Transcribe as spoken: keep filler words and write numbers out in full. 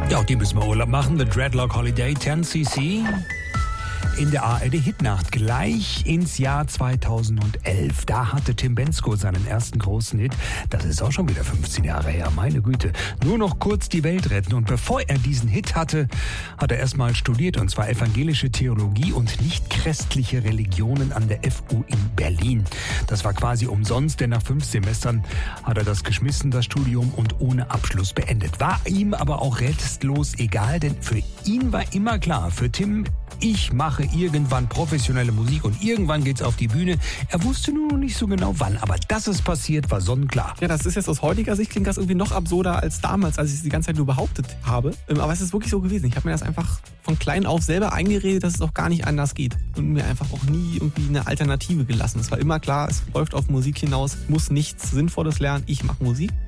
Ja, die müssen wir Urlaub machen. The Dreadlock Holiday zehn C C. In der A R D-Hitnacht gleich ins Jahr zweitausendelf. Da hatte Tim Bendzko seinen ersten großen Hit. Das ist auch schon wieder fünfzehn Jahre her, meine Güte. Nur noch kurz die Welt retten. Und bevor er diesen Hit hatte, hat er erstmal studiert. Und zwar evangelische Theologie und nicht-christliche Religionen an der F U in Berlin. Das war quasi umsonst, denn nach fünf Semestern hat er das geschmissen, das Studium, und ohne Abschluss beendet. War ihm aber auch restlos egal, denn für ihn war immer klar, für Tim, ich mache irgendwann professionelle Musik und irgendwann geht's auf die Bühne. Er wusste nur noch nicht so genau wann, aber dass es passiert, war sonnenklar. Ja, das ist jetzt aus heutiger Sicht, klingt das irgendwie noch absurder als damals, als ich es die ganze Zeit nur behauptet habe. Aber es ist wirklich so gewesen. Ich habe mir das einfach von klein auf selber eingeredet, dass es auch gar nicht anders geht. Und mir einfach auch nie irgendwie eine Alternative gelassen. Es war immer klar, es läuft auf Musik hinaus, muss nichts Sinnvolles lernen, ich mache Musik.